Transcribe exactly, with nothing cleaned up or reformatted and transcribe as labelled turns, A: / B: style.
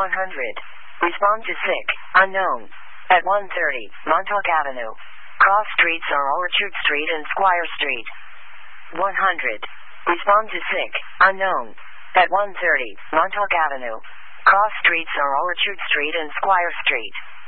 A: one hundred. Respond to sick, unknown. At one thirty, Montauk Avenue. Cross streets are Orchard Street and Squire Street. one hundred. Respond to sick, unknown. At one thirty, Montauk Avenue. Cross streets are Orchard Street and Squire Street.